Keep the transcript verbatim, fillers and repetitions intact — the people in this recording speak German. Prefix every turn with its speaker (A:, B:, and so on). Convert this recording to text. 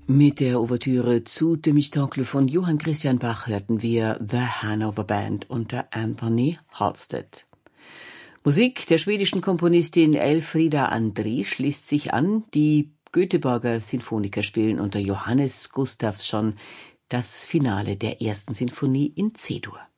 A: Mit der Ouvertüre zu Themistokle von Johann Christian Bach hörten wir The Hanover Band unter Anthony Halstead. Musik der schwedischen Komponistin Elfrida André schließt sich an. Die Göteborger Sinfoniker spielen unter Johannes Gustafsson das Finale der ersten Sinfonie in C-Dur.